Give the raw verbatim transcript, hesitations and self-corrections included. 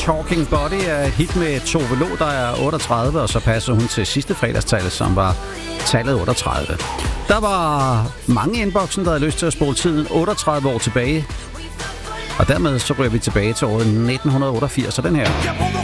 Talking Body er et hit med Tove Lo, der er otteogtredive, og så passer hun til sidste fredagstallet, som var tallet otteogtredive. Der var mange i inboxen, der havde lyst til at spole tiden otteogtredive år tilbage. Og dermed så ryger vi tilbage til året nitten otteogfirs, og den her.